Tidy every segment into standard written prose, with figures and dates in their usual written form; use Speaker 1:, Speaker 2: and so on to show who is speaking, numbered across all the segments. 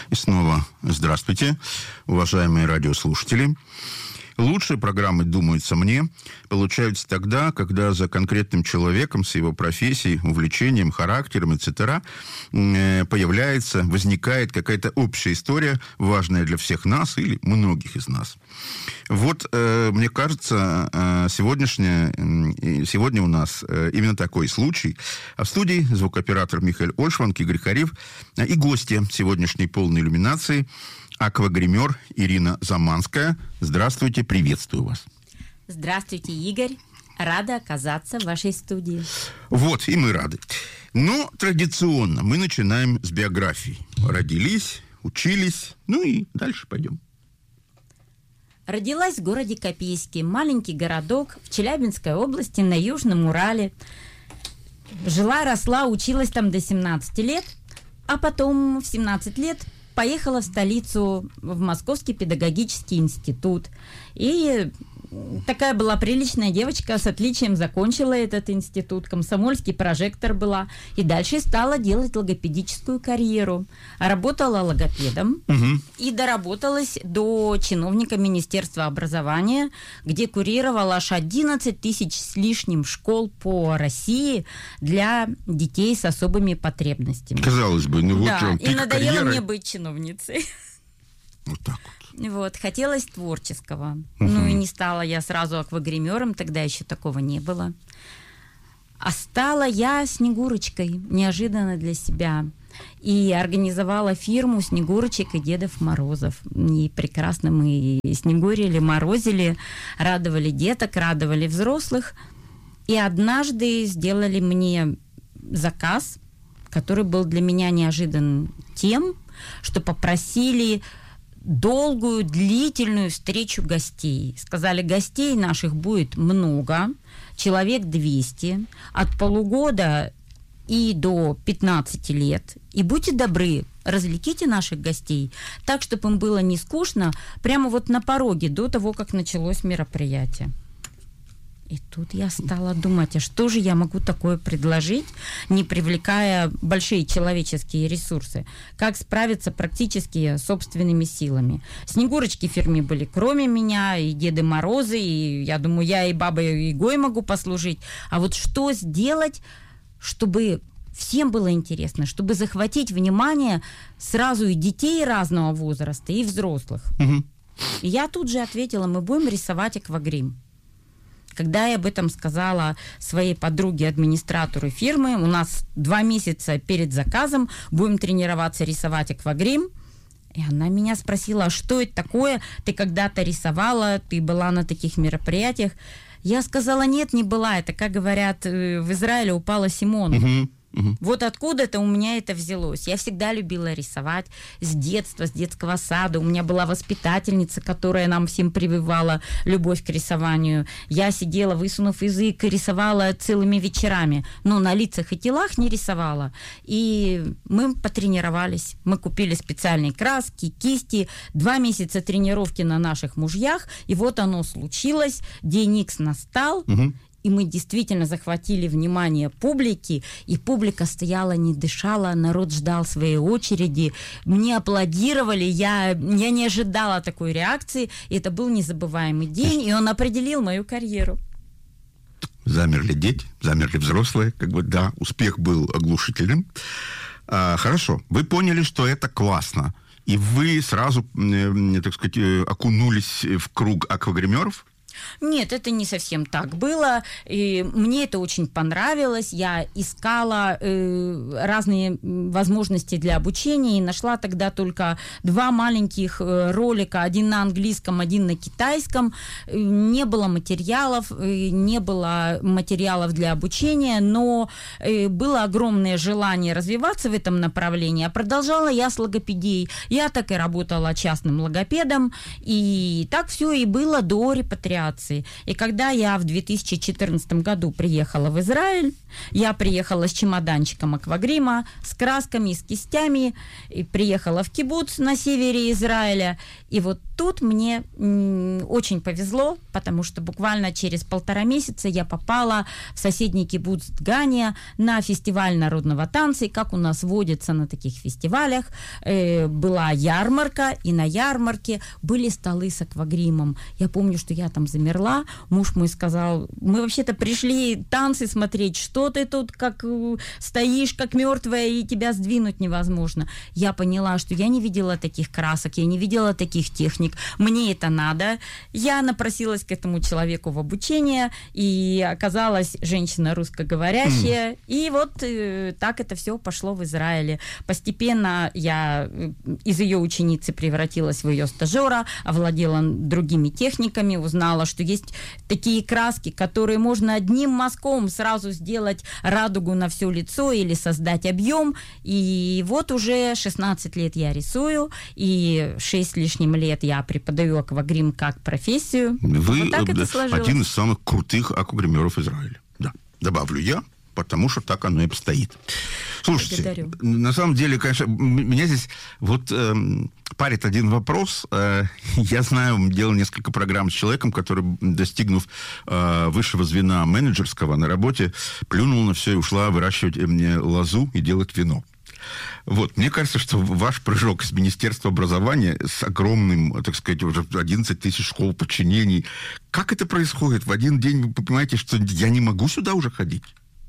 Speaker 1: И снова здравствуйте, уважаемые радиослушатели. Лучшие программы, думается мне, получаются тогда, когда за конкретным человеком с его профессией, увлечением, характером, etc. возникает какая-то общая история, важная для всех нас или многих из нас. Вот, мне кажется, сегодня у нас именно такой случай. А в студии звукооператор Михаил Ольшванг, Игорь Харив и гости сегодняшней полной иллюминации аквагример Ирина Заманская. Здравствуйте, приветствую вас.
Speaker 2: Здравствуйте, Игорь. Рада оказаться в вашей студии.
Speaker 1: Вот, и мы рады. Но традиционно мы начинаем с биографии. Родились, учились, ну и дальше пойдем.
Speaker 2: Родилась в городе Копейске, маленький городок в Челябинской области на Южном Урале. Жила, росла, училась там до 17 лет, а потом в 17 лет поехала в столицу, в Московский педагогический институт. И такая была приличная девочка, с отличием закончила этот институт, комсомольский прожектор была. И дальше стала делать логопедическую карьеру. Работала логопедом и доработалась до чиновника Министерства образования, где курировала аж 11 тысяч с лишним школ по России для детей с особыми потребностями.
Speaker 1: Казалось бы, ну вот
Speaker 2: да,
Speaker 1: он,
Speaker 2: и надоело
Speaker 1: карьеры.
Speaker 2: мне быть чиновницей.
Speaker 1: Вот так вот.
Speaker 2: Вот, хотелось творческого. Ну и не стала я сразу аквагримером, тогда еще такого не было. А стала я Снегурочкой, неожиданно для себя. И организовала фирму Снегурочек и Дедов Морозов. И прекрасно мы снегурили, морозили, радовали деток, радовали взрослых. И однажды сделали мне заказ, который был для меня неожидан тем, что попросили долгую, длительную встречу гостей. Сказали, гостей наших будет много, человек 200, от полугода и до 15 лет. И будьте добры, развлеките наших гостей так, чтобы им было не скучно, прямо вот на пороге, до того, как началось мероприятие. И тут я стала думать, а что же я могу такое предложить, не привлекая большие человеческие ресурсы? Как справиться практически собственными силами? Снегурочки в фирме были кроме меня, и Деды Морозы, и я думаю, я и Бабой Ягой могу послужить. А вот что сделать, чтобы всем было интересно, чтобы захватить внимание сразу и детей разного возраста, и взрослых? И я тут же ответила, мы будем рисовать аквагрим. Когда я об этом сказала своей подруге, администратору фирмы, у нас 2 месяца перед заказом будем тренироваться рисовать аквагрим. И она меня спросила, а что это такое? Ты когда-то рисовала, ты была на таких мероприятиях? Я сказала, нет, не была. Это, как говорят, в Израиле упала Симона. Вот откуда-то у меня это взялось. Я всегда любила рисовать с детства, с детского сада. У меня была воспитательница, которая нам всем прививала любовь к рисованию. Я сидела, высунув язык, и рисовала целыми вечерами. Но на лицах и телах не рисовала. И мы потренировались. Мы купили специальные краски, кисти. 2 месяца тренировки на наших мужьях. И вот оно случилось. День Икс настал. И мы действительно захватили внимание публики, и публика стояла, не дышала, народ ждал своей очереди, мне аплодировали, я не ожидала такой реакции, и это был незабываемый день, и он определил мою карьеру.
Speaker 1: Замерли дети, замерли взрослые, да, успех был оглушительным. Хорошо, вы поняли, что это классно, и вы сразу, так сказать, окунулись в круг аквагримеров?
Speaker 2: Нет, это не совсем так было. И мне это очень понравилось. Я искала разные возможности для обучения и нашла тогда только 2 маленьких ролика. Один на английском, один на китайском. Не было материалов для обучения, но было огромное желание развиваться в этом направлении. А продолжала я с логопедией. Я так и работала частным логопедом. И так все и было до репатриации. И когда я в 2014 году приехала в Израиль, я приехала с чемоданчиком аквагрима, с красками, с кистями, и приехала в кибуц на севере Израиля. И вот тут мне очень повезло, потому что буквально через 1,5 месяца я попала в соседний кибуц Дгания на фестиваль народного танца. И как у нас водится на таких фестивалях, была ярмарка, и на ярмарке были столы с аквагримом. Я помню, что я там замерла, муж мой сказал, мы вообще-то пришли танцы смотреть, что ты тут как стоишь, как мертвая, и тебя сдвинуть невозможно. Я поняла, что я не видела таких красок, я не видела таких техник, мне это надо. Я напросилась к этому человеку в обучение, и оказалась женщина русскоговорящая, и вот так это все пошло в Израиле. Постепенно я из ее ученицы превратилась в ее стажера, овладела другими техниками, узнала, что есть такие краски, которые можно одним мазком сразу сделать радугу на все лицо или создать объем. И вот уже 16 лет я рисую, и 6 с лишним лет я преподаю аквагрим как профессию.
Speaker 1: Вы
Speaker 2: вот так это сложилось.
Speaker 1: Один из самых крутых аквагримеров Израиля. Да, добавлю я, потому что так оно и обстоит. Слушайте,
Speaker 2: благодарю.
Speaker 1: На самом деле, конечно, меня здесь вот парит один вопрос. Я знаю, делал несколько программ с человеком, который, достигнув высшего звена менеджерского на работе, плюнул на все и ушла выращивать лозу и делать вино. Вот, мне кажется, что ваш прыжок из Министерства образования с огромным, так сказать, уже 11 тысяч школ подчинений, как это происходит? В один день вы понимаете, что я не могу сюда уже ходить?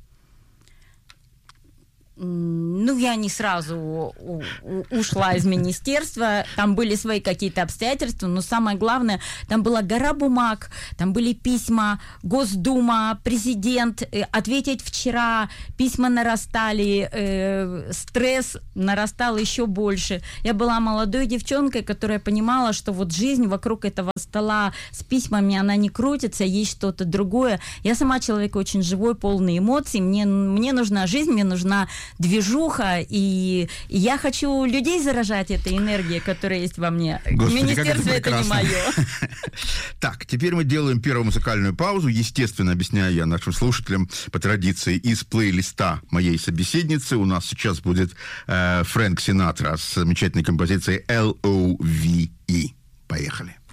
Speaker 2: Ну, я не сразу ушла из министерства, там были свои какие-то обстоятельства, но самое главное, там была гора бумаг, там были письма, Госдума, президент, ответить вчера, письма нарастали, стресс нарастал еще больше. Я была молодой девчонкой, которая понимала, что вот жизнь вокруг этого стола с письмами, она не крутится, есть что-то другое. Я сама человек очень живой, полный эмоций, мне нужна жизнь, мне нужна движуха, и я хочу людей заражать этой энергией, которая есть во мне.
Speaker 1: Господи,
Speaker 2: Министерство это не мое.
Speaker 1: Так, теперь мы делаем первую музыкальную паузу. Естественно, объясняю я нашим слушателям по традиции из плейлиста моей собеседницы. У нас сейчас будет Фрэнк Синатра с замечательной композицией L.O.V.E. Поехали.